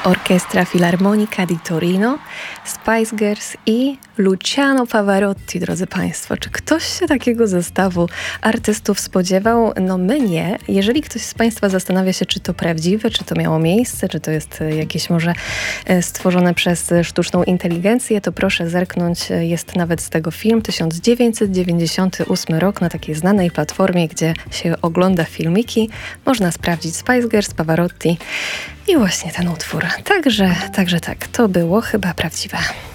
Orkiestra Filarmonica di Torino, Spice Girls i Luciano Pavarotti, drodzy Państwo. Czy ktoś się takiego zestawu artystów spodziewał? No my nie. Jeżeli ktoś z Państwa zastanawia się, czy to prawdziwe, czy to miało miejsce, czy to jest jakieś może stworzone przez sztuczną inteligencję, to proszę zerknąć. Jest nawet z tego film, 1998 rok, na takiej znanej platformie, gdzie się ogląda filmiki. Można sprawdzić Spice Girls, Pavarotti i właśnie ten utwór. Także tak, to było chyba prawdziwe.